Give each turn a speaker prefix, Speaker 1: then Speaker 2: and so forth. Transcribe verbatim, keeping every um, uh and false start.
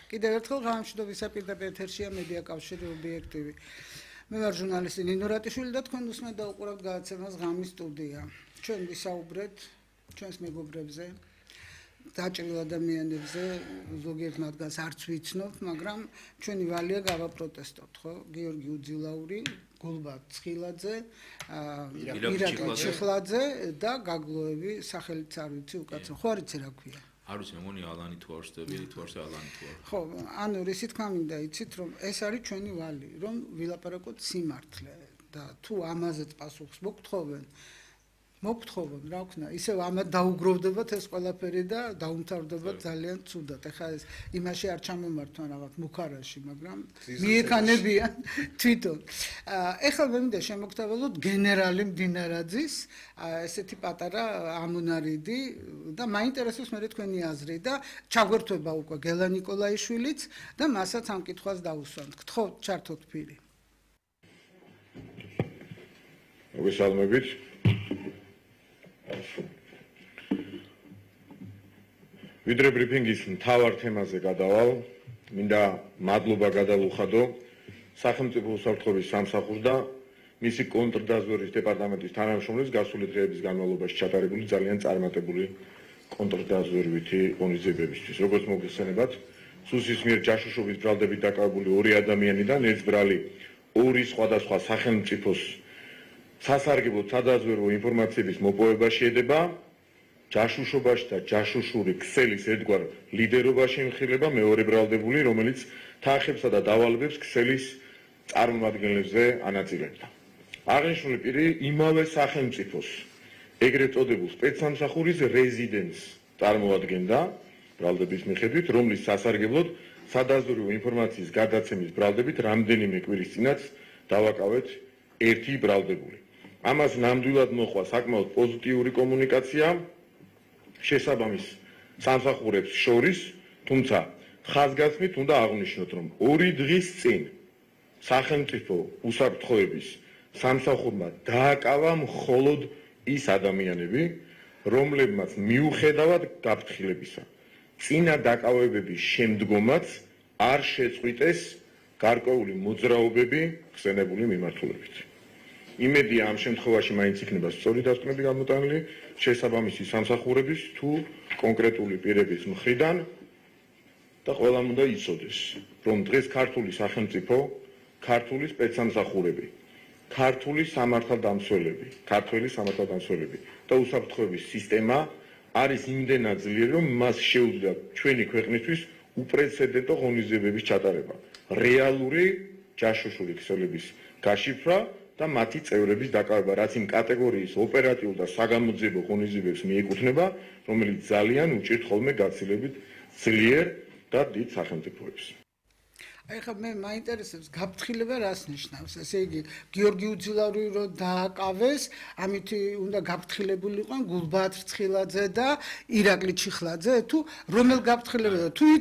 Speaker 1: კიდევ ერთხელ გამშვიდობისა პირდაპირ ეთერშია მედია კავშირი ობიექტივი. მე ვარ ჟურნალისტი ნინო რატიშვილი და თქვენ უსმენთ და უყურავთ გადაცემას ღამის სტუდია. ჩვენ ვისაუბრეთ ჩვენს მეგობრებზე, დაჭრილ ადამიანებზე, ზოგიერთ მათგანს არც ვიცნობთ, მაგრამ ჩვენი ვალია გავაპროტესტოთ, ხო? გიორგი უძილაური, გულბად ცხილაძე, ირაკლი ჩიხლაძე და გაგლოევი, სახელიც არ ვიცი უკაცრავ. ხო არ იცი რა ქვია?
Speaker 2: არ ვიცი, მეგონი ალანი თუ არ შევდები, თუ არ ალანი თუ არ.
Speaker 1: ხო, ანუ რისი თქმა მინდა იცით, რომ ეს არის ჩვენი ვალი, რომ ვილაპარაკოთ სიმართლე და თუ ამაზეც პასუხს მოგთხოვენ, მოგთხოვენ, რა ვქნა, ისევ ამათ დაუგროვდებათ ეს ყველაფერი და დაუმთავრდებათ ძალიან ცუდად. ეხლა ეს იმაში არ ჩამომართვან რაღაც მუქარაში, მაგრამ მიექანებიან თვითონ. ეხლა მე მინდა შემოგთავაზოთ გენერალი მდინარაძის ესეთი პატარა ამუნარიდი და მაინტერესებს მე თქვენი აზრი და ჩაგვერთვება უკვე გელა ნიკოლაიშვილიც და მასაც ამ კითხვას დაუსვამთ. გთხოვთ ჩართოთ ფირი.
Speaker 3: მოგესალმებით. ვიდრე ბრიფინგის მთავარ თემაზე გადავალ, მინდა მადლობა გადავუხადო სახელმწიფო უსაფრთხოების სამსახურს და მისი კონტრდაზვერვის დეპარტამენტის თანამშრომლებს გასული დღეების განმავლობაში ჩატარებული ძალიან წარმატებული კონტრდაზვერვითი ღონისძიებებისთვის. როგორც მოგესალმებათ, სუსის მიერ ჯაშუშობის ბრალდებით დაკავებული ორი ადამიანი და ნერძბრალი ორი სხვადასხვა სახელმწიფოს სასარგებლო სადაზვერვო ინფორმაციების მოპოვება შედება ჯაშუშობაში და ჯაშუშური ქსელის ერთგვარ ლიდერობაში იმხილება მეორე ბრალდებული, რომელიც თანხებსა და დავალებებს ქსელის წარმომადგენლებზე ანაწილებდა. აღნიშნული პირი იმავე სახელმწიფოს ეგრეთ წოდებულ სპეცსამსახურის რეზიდენტს წარმოადგენდა ბრალდების მიხედვით, რომლის სასარგებლოდ სადაზვერვო ინფორმაციის გადაცემის ბრალდებით რამდენიმე კვირის წინაც დავაკავეთ ერთი ბრალდებული. ამას ნამდვილად მოხდა საკმაოდ პოზიტიური კომუნიკაცია შესაბამის სამსახურებს შორის, თუმცა ხაზგასმით უნდა აღვნიშნოთ, რომ ორი დღის წინ სახელმწიფო უსაფრთხოების სამსახურმა დააკავა მხოლოდ ის ადამიანები, რომლებმაც მიუხედავად გაფრთხილებისა, წინა დაკავებების შემდგომაც არ შეწყვიტეს გარკვეული მოძრაობები ხსენებული მიმართულებით. იმედია ამ შემთხვევაში მაინც იქნება სწორი დასკვნები გამოტანილი შესაბამისი სამსახურების თუ კონკრეტული პირების მხრიდან და ყველამ უნდა იცოდეს, რომ დღეს ქართული სახელმწიფო, ქართული სპეცსამსახურები, ქართული სამართალდამცველები, ქართველი სამართალდამცველები და უსაფრთხოების სისტემა არის იმდენად ძლიერი, რომ მას შეუძლია ჩვენი ქვეყნისთვის უპრეცედენტო ღონისძიებების ჩატარება, რეალური ჯაშუშური ქსელების გაშიფრვა და მათი წევრების დაკავება, რაც იმ კატეგორიის ოპერატიულ და საგამოძიებო ღონისძიებებს მიეკუთვნება, რომელიც ძალიან უჭირთ ხოლმე გაცილებით ძლიერ და დიდ სახელმწიფოებს.
Speaker 1: აი ხა მე მაინტერესებს გაფრთხილება რას ნიშნავს? ესე იგი, გიორგი უძილაური რო დააკავეს, ამით უნდა გაფრთხილებულიყვნენ გულბაათ ცხილაძე და ირაკლი ჩიხლაძე, თუ რომელ გაფრთხილებოდა? თუ